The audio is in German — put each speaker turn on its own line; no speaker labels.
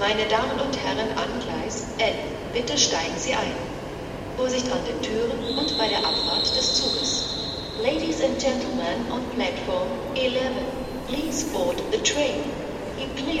Meine Damen und Herren an Gleis 11, bitte steigen Sie ein. Vorsicht an den Türen und bei der Abfahrt des Zuges. Ladies and gentlemen on platform 11, please board the train.